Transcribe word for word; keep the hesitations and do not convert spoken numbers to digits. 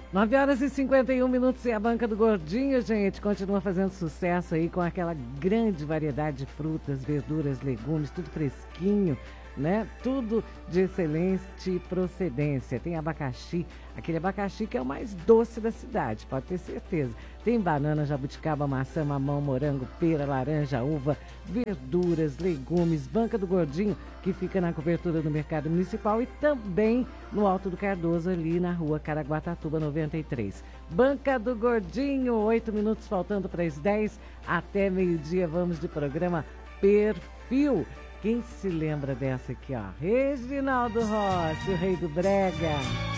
nove horas e cinquenta e um minutos e a Banca do Gordinho, gente, continua fazendo sucesso aí com aquela grande variedade de frutas, verduras, legumes, tudo fresquinho, né? Tudo de excelente procedência. Tem abacaxi, aquele abacaxi que é o mais doce da cidade, pode ter certeza. Tem banana, jabuticaba, maçã, mamão, morango, pera, laranja, uva, verduras, legumes. Banca do Gordinho, que fica na cobertura do Mercado Municipal e também no Alto do Cardoso, ali na rua Caraguatatuba noventa e três. Banca do Gordinho, oito minutos faltando para as dez, até meio-dia vamos de programa Perfil. Quem se lembra dessa aqui, ó? Reginaldo Rossi, o rei do brega.